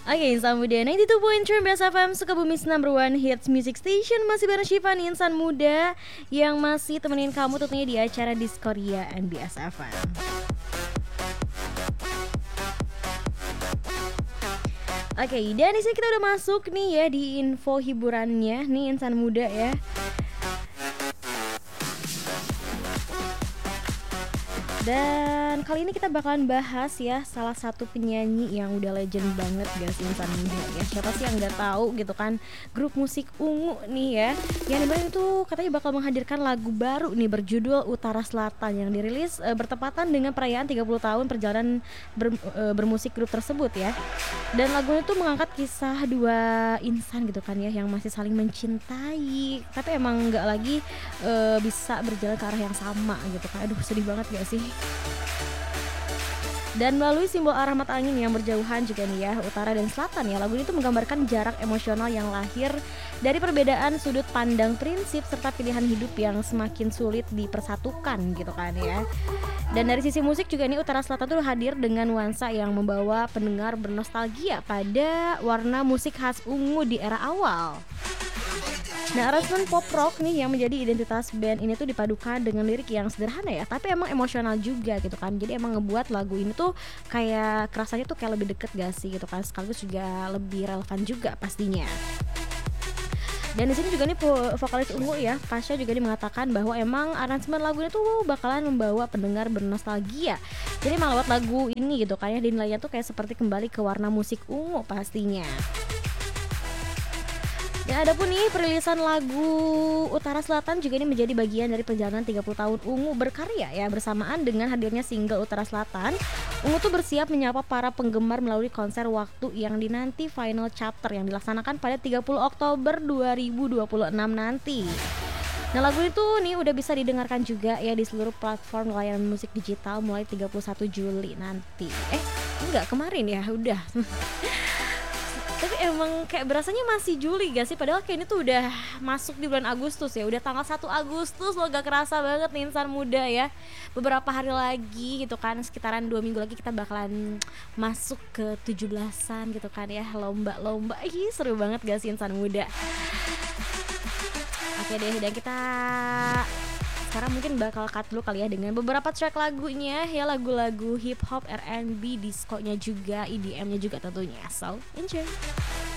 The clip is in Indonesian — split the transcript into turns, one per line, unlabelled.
Oke, Insan Muda 92.3 Best FM Sukabumi's number one hits music station. Masih bareng Syifa nih, Insan Muda yang masih temenin kamu tentunya di acara Diskoria NBS FM. Oke, dan di sini kita udah masuk nih ya di info hiburannya nih Insan Muda ya. Dan kali ini kita bakalan bahas ya salah satu penyanyi yang udah legend banget guys, Insan Muda ya. Siapa sih yang nggak tahu gitu kan, grup musik Ungu nih ya. Yang dimana itu katanya bakal menghadirkan lagu baru nih berjudul Utara Selatan yang dirilis bertepatan dengan perayaan 30 tahun perjalanan bermusik grup tersebut ya. Dan lagunya itu mengangkat kisah dua insan gitu kan ya yang masih saling mencintai, tapi emang nggak lagi bisa berjalan ke arah yang sama gitu kan. Aduh, sedih banget gak sih? Dan melalui simbol arah mata angin yang berjauhan juga nih ya, utara dan selatan ya, lagu ini tuh menggambarkan jarak emosional yang lahir dari perbedaan sudut pandang, prinsip serta pilihan hidup yang semakin sulit dipersatukan gitu kan ya. Dan dari sisi musik juga nih, Utara Selatan tuh hadir dengan nuansa yang membawa pendengar bernostalgia pada warna musik khas Ungu di era awal. Nah, aransemen pop rock nih yang menjadi identitas band ini tuh dipadukan dengan lirik yang sederhana ya, tapi emang emosional juga gitu kan. Jadi emang ngebuat lagu ini tuh kayak kerasanya tuh kayak lebih deket gak sih gitu kan, sekaligus juga lebih relevan juga pastinya. Dan di sini juga nih vokalis Ungu ya, Pasha juga nih mengatakan bahwa emang aransemen lagunya tuh bakalan membawa pendengar bernostalgia. Jadi emang lewat lagu ini gitu kan ya, dinilainya tuh kayak seperti kembali ke warna musik Ungu pastinya. Dan ada pun nih perilisan lagu Utara Selatan juga ini menjadi bagian dari perjalanan 30 tahun Ungu berkarya ya. Bersamaan dengan hadirnya single Utara Selatan, Ungu tuh bersiap menyapa para penggemar melalui konser waktu yang dinanti Final Chapter yang dilaksanakan pada 30 Oktober 2026 nanti. Nah, lagu itu nih udah bisa didengarkan juga ya di seluruh platform layanan musik digital mulai 31 Juli nanti. Enggak, kemarin ya udah. Tapi emang kayak berasanya masih Juli gak sih? Padahal kayak ini tuh udah masuk di bulan Agustus ya. Udah tanggal 1 Agustus loh, gak kerasa banget nih Insan Muda ya. Beberapa hari lagi gitu kan, sekitaran 2 minggu lagi kita bakalan masuk ke 17-an gitu kan ya. Lomba-lomba, seru banget gak sih Insan Muda? Oke deh, dan kita sekarang mungkin bakal cut dulu kali ya dengan beberapa track lagunya ya, lagu-lagu hip hop, R&B, disco-nya juga, EDM-nya juga tentunya. So, enjoy.